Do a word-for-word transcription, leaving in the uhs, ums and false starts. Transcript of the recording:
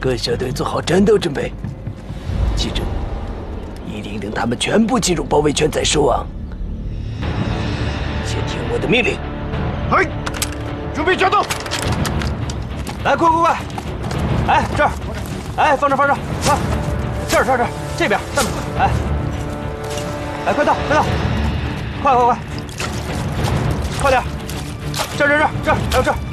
各小队做好战斗准备，记住，一定等他们全部进入包围圈再收网。先听我的命令。 嘿，准备战斗！ 来，快快快！哎，这儿，哎，放这放这，快！这儿这儿这儿，这边上面，哎，哎，快到快到，快快快，快点！这儿这儿这儿这儿，还有这儿。